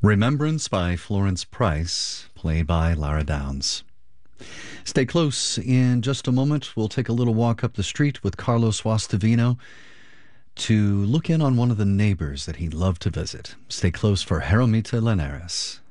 Remembrance by Florence Price, played by Lara Downs. Stay close. In just a moment, we'll take a little walk up the street with Carlos Wastavino to look in on one of the neighbors that he loved to visit. Stay close for Jeromita Linares.